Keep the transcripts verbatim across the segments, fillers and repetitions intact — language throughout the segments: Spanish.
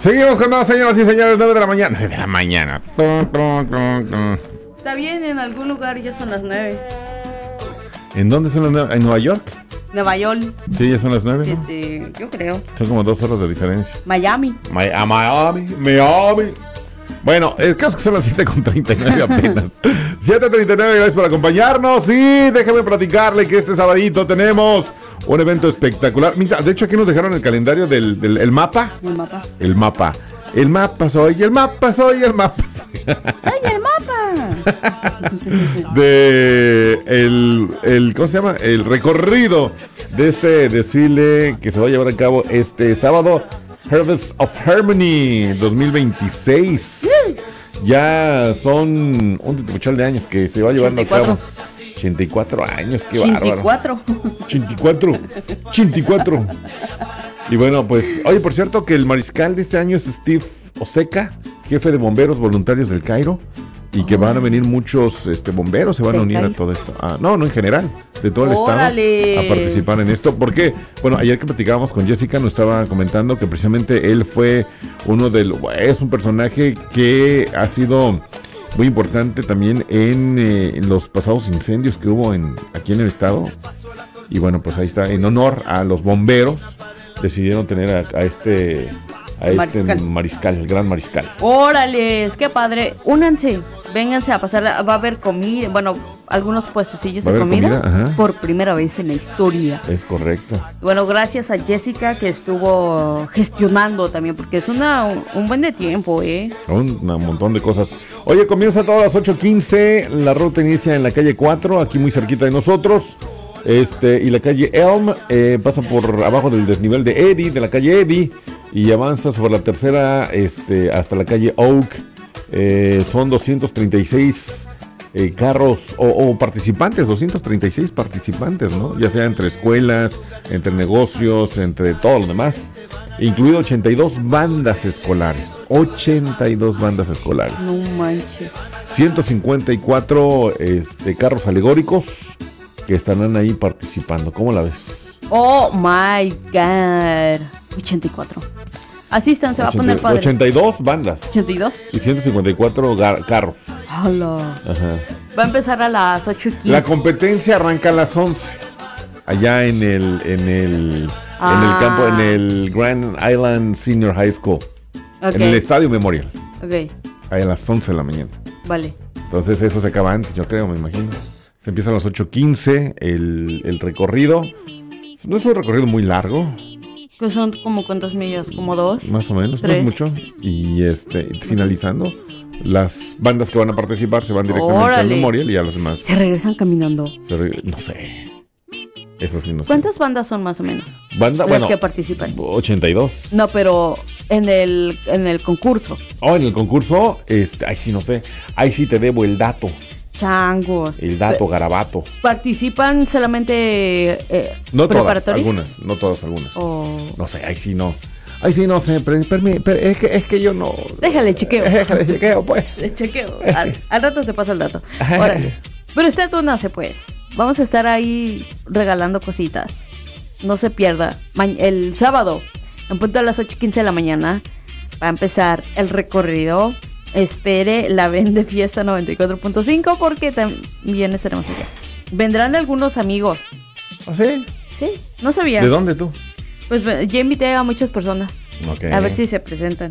Seguimos con más, señoras y señores, nueve de la mañana. nueve de la mañana. Está bien, en algún lugar ya son las nueve. ¿En dónde son las nueve? ¿En Nueva York? Nueva York. Sí, ya son las nueve, ¿no? Siete, yo creo. Son como dos horas de diferencia. Miami. Mi- a Miami, Miami. Bueno, el caso es que son las siete con treinta y nueve apenas. siete treinta y nueve, gracias por acompañarnos. Y déjame platicarle que este sabadito tenemos un evento espectacular. Mira, de hecho aquí nos dejaron el calendario del, del el mapa. El mapa. El mapa. El mapa soy, el mapa soy, el mapa soy. ¡Ay, el mapa! De el, el, ¿cómo se llama? El recorrido de este desfile que se va a llevar a cabo este sábado. Harvest of Harmony dos mil veintiséis. Ya son un titipuchal de años que se va llevando a cabo. ochenta y cuatro años, qué bárbaro. ochenta y cuatro. ochenta y cuatro. Y bueno, pues, oye, por cierto que el mariscal de este año es Steve Oseca, jefe de bomberos voluntarios del Cairo, y que van a venir muchos este, bomberos, se van a unir a todo esto. Ah, no, no en general, de todo el ¡Órale! estado a participar en esto. Porque, bueno, ayer que platicábamos con Jessica nos estaba comentando que precisamente él fue uno de los, es un personaje que ha sido muy importante también en, eh, en los pasados incendios que hubo en aquí en el estado. Y bueno, pues ahí está, en honor a los bomberos, decidieron tener a, a este a este Mariscal. mariscal, el gran mariscal. ¡Órale! ¡Qué padre! Únanse, vénganse a pasar. Va a haber comida, bueno, algunos puestecillos ¿Va a de haber comida, comida? Ajá. por primera vez en la historia. Es correcto. Bueno, gracias a Jessica que estuvo gestionando también, porque es una un, un buen de tiempo, ¿eh? Un, un montón de cosas. Oye, comienza a todas las ocho quince. La ruta inicia en la calle cuatro, aquí muy cerquita de nosotros. Este, y la calle Elm eh, pasa por abajo del desnivel de Eddy, de la calle Eddy, y avanza sobre la tercera este, hasta la calle Oak. Eh, son doscientos treinta y seis eh, carros o, o participantes, doscientos treinta y seis participantes, ¿no? Ya sea entre escuelas, entre negocios, entre todo lo demás. Incluido ochenta y dos bandas escolares. ochenta y dos bandas escolares. No manches. ciento cincuenta y cuatro este, carros alegóricos que estarán ahí participando. ¿Cómo la ves? Oh my god. ochenta y cuatro. Asistan, se va a poner padre. ochenta y dos bandas ochenta y dos. y ciento cincuenta y cuatro gar- carros. Hola. Ajá. Va a empezar a las ocho y quince. La competencia arranca a las once. Allá en el en el Ah. en el campo, en el Grand Island Senior High School. Ok. En el Estadio Memorial. Ok, Ahí a las once de la mañana. vale. Entonces eso se acaba antes, yo creo, me imagino. Se empieza a las ocho quince el, el recorrido. No es un recorrido muy largo, Que son como cuántas millas, como dos. más o menos, no Tres. es mucho. Y este, finalizando, las bandas que van a participar se van directamente al Órale. Memorial y a los demás. Se regresan caminando. se re- No sé. Eso sí, no sé. ¿Cuántas bandas son más o menos? Banda, Las bueno, que participan. ochenta y dos. No, pero en el, en el concurso. Oh, en el concurso, este, ay sí, no sé. Ahí sí te debo el dato. Changos. El dato, garabato. ¿Participan solamente eh, No todas, preparatorias? algunas. No todas, algunas. O... No sé, ahí sí no. Ahí sí no sé, pero, pero- pero es, que, es que yo no. Déjale, chequeo. Déjale, chequeo, pues. Le chequeo. Al, al rato te pasa el dato. Ahora, pero usted únase pues. Vamos a estar ahí regalando cositas. No se pierda. Ma- el sábado, en punto a las ocho y quince de la mañana, va a empezar el recorrido. Espere la Ven de Fiesta noventa y cuatro punto cinco porque también estaremos allá. Vendrán algunos amigos. ¿Ah, sí? Sí, no sabía. ¿De dónde tú? Pues ve- ya invité a muchas personas. Ok. A ver si se presentan.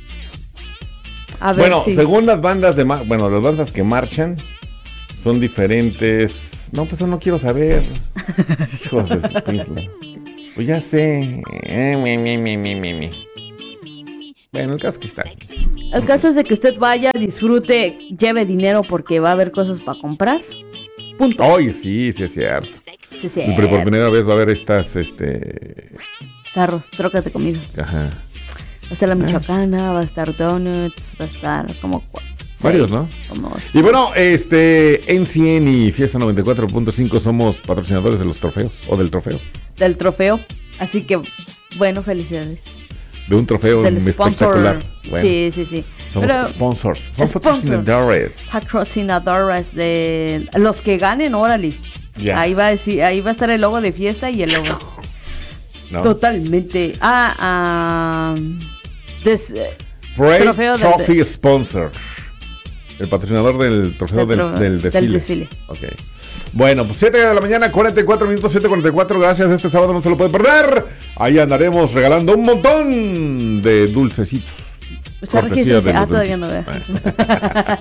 A ver Bueno, si. según las bandas de ma- bueno, las bandas que marchan son diferentes. No, pues eso no quiero saber. Hijos de su pinche. Pues ya sé. Eh, mi, mi, mi, mi, mi, mi. Bueno, el caso es que está. El caso es de que usted vaya, disfrute, lleve dinero porque va a haber cosas para comprar. Punto. Oye, sí, sí es cierto. Sí, sí. Pero por primera vez va a haber estas, este. Carros, trocas de comida. Ajá. Va a estar la michoacana, va a estar donuts, va a estar como... cu- Varios, seis, ¿no? Como Y bueno, este, N C N y Fiesta noventa y cuatro punto cinco somos patrocinadores de los trofeos, o del trofeo. del trofeo. Así que, bueno, felicidades. De un trofeo Del espectacular. sponsor. Bueno, Sí, sí, sí. somos Pero sponsors, somos sponsor. patrocinadores. patrocinadores de los que ganen, órale. Ya. Ahí va a decir, ahí va a estar el logo de fiesta y el logo. ¿No? Totalmente. Ah, ah, Des, eh, Parade trofeo del- Trophy Sponsor. El patrocinador del trofeo del, Del tro- del desfile. del desfile. Ok. Bueno, pues siete de la mañana, cuarenta y cuatro minutos, siete cuarenta y cuatro. Gracias. Este sábado no se lo puede perder. Ahí andaremos regalando un montón de dulcecitos. Usted Cortesía regístrese. de los Ah, todavía no dentistas. veo.